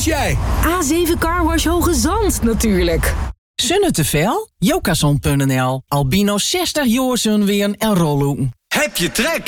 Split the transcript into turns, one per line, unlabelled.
jij?
A7 Carwash Hoge Zand natuurlijk.
Zonne te veel? Jokason.nl. Albino 60 jaar weer en rollen.
Heb je trek?